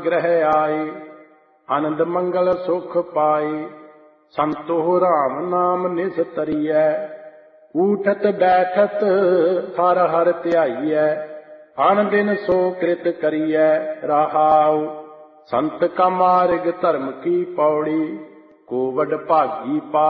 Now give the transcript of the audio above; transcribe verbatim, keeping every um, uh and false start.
ग्रह आए, आनंद मंगल सुख पाए। संतो राम नाम निस्तरिय, ऊठत बैठत हर हर ध्याइयै। अन दिन सो कृत करियै रहाउ, संत का मार्ग धर्म की पौड़ी। को वड भागी पा